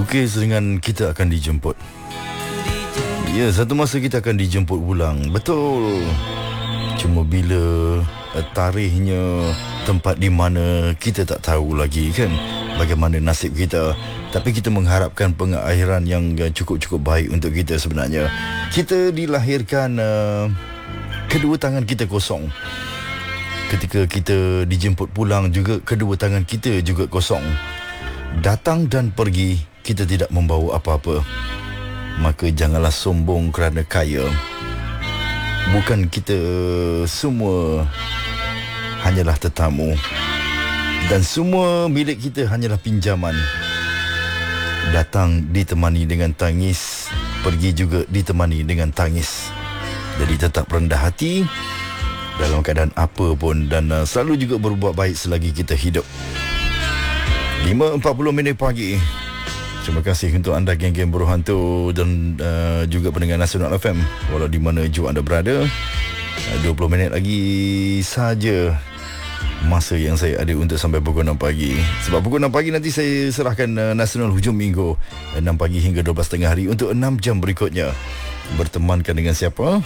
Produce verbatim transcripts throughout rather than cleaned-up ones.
Lukis dengan kita akan dijemput. Ya, satu masa kita akan dijemput pulang. Betul. Cuma bila uh, tarikhnya, tempat di mana kita tak tahu lagi kan, bagaimana nasib kita. Tapi kita mengharapkan pengakhiran yang uh, cukup-cukup baik untuk kita sebenarnya. Kita dilahirkan uh, kedua tangan kita kosong. Ketika kita dijemput pulang juga, kedua tangan kita juga kosong. Datang dan pergi, kita tidak membawa apa-apa. Maka janganlah sombong kerana kaya. Bukan kita semua hanyalah tetamu, dan semua milik kita hanyalah pinjaman. Datang ditemani dengan tangis, pergi juga ditemani dengan tangis. Jadi tetap rendah hati dalam keadaan apa pun, dan uh, selalu juga berbuat baik selagi kita hidup. lima empat puluh minit pagi. Terima kasih untuk anda geng-geng Buruh Hantu dan uh, juga pendengar Nasional F M, walau di mana jua anda berada. uh, dua puluh minit lagi saja masa yang saya ada untuk sampai pukul enam pagi. Sebab pukul enam pagi nanti saya serahkan uh, Nasional Hujung Minggu, enam pagi hingga dua belas tiga puluh hari untuk enam jam berikutnya. Bertemankan dengan siapa?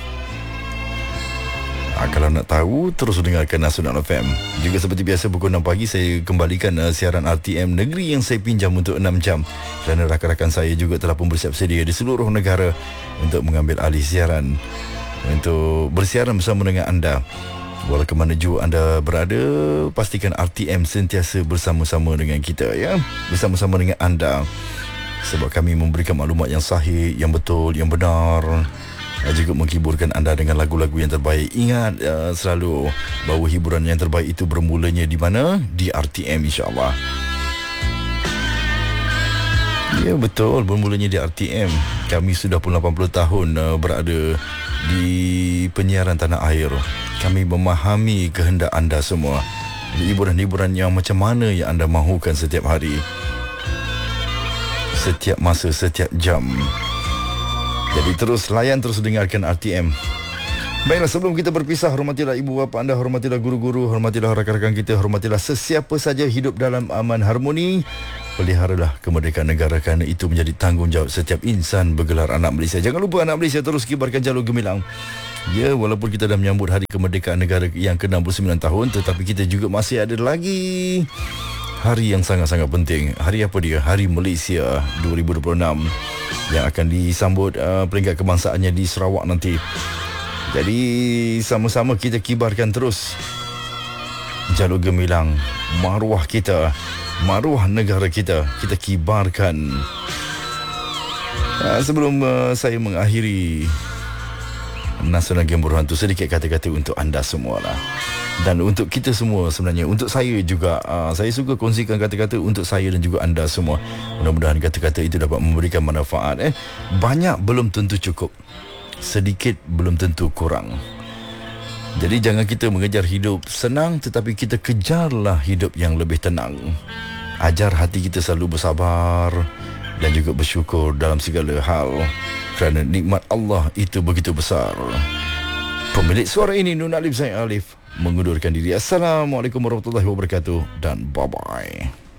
Ha, kalau nak tahu, terus dengarkan Nasional F M. Juga seperti biasa pukul enam pagi saya kembalikan uh, siaran R T M Negeri yang saya pinjam untuk enam jam. Kerana rakan-rakan saya juga telah pun bersiap sedia di seluruh negara untuk mengambil alih siaran, untuk bersiaran bersama dengan anda. Walau ke mana jua anda berada, pastikan R T M sentiasa bersama-sama dengan kita, ya, bersama-sama dengan anda. Sebab kami memberikan maklumat yang sahih, yang betul, yang benar, juga menghiburkan anda dengan lagu-lagu yang terbaik. Ingat uh, selalu bahawa hiburan yang terbaik itu bermulanya di mana? Di R T M, insya-Allah. Ya, betul, bermulanya di R T M. Kami sudah pun lapan puluh tahun uh, berada di penyiaran tanah air. Kami memahami kehendak anda semua. Hiburan-hiburan yang macam mana yang anda mahukan setiap hari, setiap masa, setiap jam. Jadi terus layan, terus dengarkan R T M. Baiklah, sebelum kita berpisah, hormatilah ibu bapa anda, hormatilah guru-guru, hormatilah rakan-rakan kita, hormatilah sesiapa saja hidup dalam aman harmoni. Peliharalah kemerdekaan negara, kerana itu menjadi tanggungjawab setiap insan bergelar anak Malaysia. Jangan lupa anak Malaysia terus kibarkan jalur gemilang. Ya, walaupun kita dah menyambut hari kemerdekaan negara yang ke enam puluh sembilan tahun, tetapi kita juga masih ada lagi hari yang sangat-sangat penting. Hari apa dia? Hari Malaysia dua ribu dua puluh enam yang akan disambut uh, peringkat kebangsaannya di Sarawak nanti. Jadi sama-sama kita kibarkan terus jalur gemilang maruah kita, maruah negara kita. Kita kibarkan. uh, Sebelum uh, saya mengakhiri Nasional Game Buruh Hantu, sedikit kata-kata untuk anda semua lah, dan untuk kita semua sebenarnya. Untuk saya juga, uh, saya suka kongsikan kata-kata untuk saya dan juga anda semua. Mudah-mudahan kata-kata itu dapat memberikan manfaat. eh. Banyak belum tentu cukup, sedikit belum tentu kurang. Jadi jangan kita mengejar hidup senang, tetapi kita kejarlah hidup yang lebih tenang. Ajar hati kita selalu bersabar dan juga bersyukur dalam segala hal, kerana nikmat Allah itu begitu besar. Pemilik suara ini Nun Alif Zain Alif mengundurkan diri. Assalamualaikum warahmatullahi wabarakatuh, dan bye-bye.